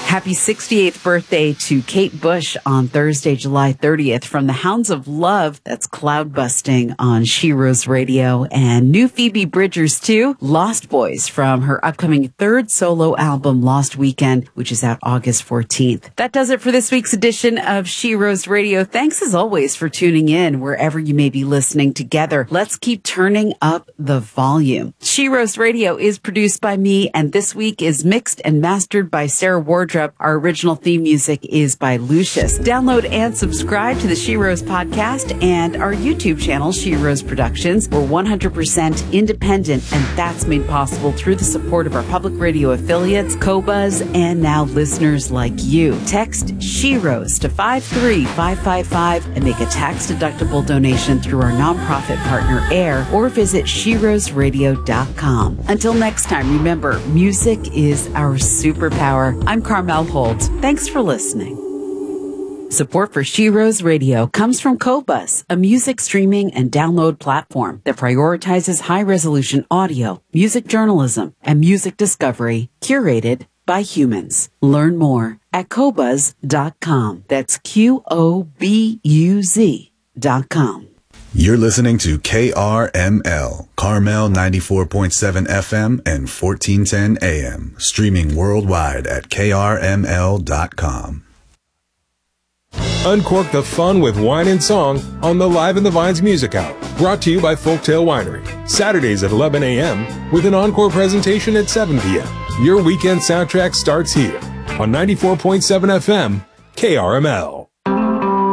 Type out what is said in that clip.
Happy 68th birthday to Kate Bush on Thursday, July 30th from the Hounds of Love. That's Cloud Busting on She Rose Radio, and new Phoebe Bridgers too, Lost Boys from her upcoming third solo album, Lost Weekend, which is out August 14th. That does it for this week's edition of She Rose Radio. Thanks as always for tuning in wherever you may be listening. Together, let's keep turning up the volume. She Rose Radio is produced by me, and this week is mixed and mastered by Sarah Wardrop. Our original theme music is by Lucius. Download and subscribe to the She Rose podcast and our YouTube channel, She Rose Productions. We're 100% independent, and that's made possible through the support of our public radio affiliates, Cobuzz, and now listeners like you. Text She Rose to 53555 and make a tax-deductible donation through our nonprofit partner AIR, or visit SheRoseRadio.com. Until next time, remember, music is our superpower. I'm Carmel Holt. Thanks for listening. Support for She Rose Radio comes from Cobuzz, a music streaming and download platform that prioritizes high-resolution audio, music journalism, and music discovery curated by humans. Learn more at Cobuzz.com. That's QOBUZ.com. You're listening to KRML, Carmel 94.7 FM and 1410 AM, streaming worldwide at KRML.com. Uncork the fun with wine and song on the Live in the Vines Music Hour, brought to you by Folktail Winery, Saturdays at 11 a.m. with an encore presentation at 7 p.m. Your weekend soundtrack starts here on 94.7 FM, KRML.